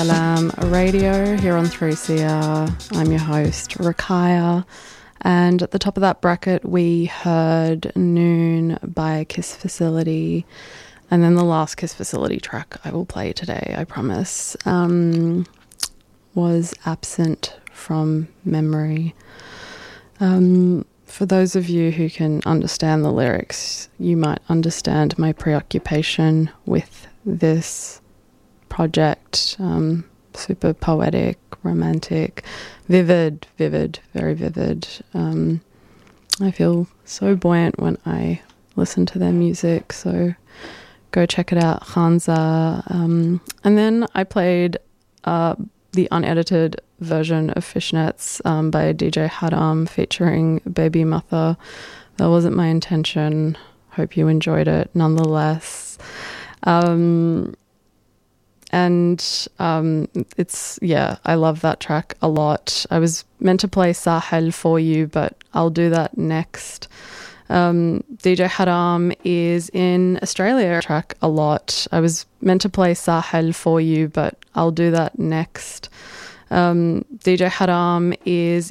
Alam Radio here on 3CR. I'm your host, Rakaya. And at the top of that bracket, we heard Noon by Kiss Facility. And then the last Kiss Facility track I will play today, I promise, was Absent from Memory. For those of you who can understand the lyrics, you might understand my preoccupation with this project. Super poetic, romantic, vivid, very vivid. I feel so buoyant when I listen to their music, so go check it out, Khanza. And then I played the unedited version of Fishnets by DJ Haram featuring Baby Mother. That wasn't my intention. Hope you enjoyed it nonetheless. It's, I love that track a lot. I was meant to play Sahel for you, but I'll do that next. DJ Haram is in Australia. Track a lot. I was meant to play Sahel for you, but I'll do that next. DJ Haram is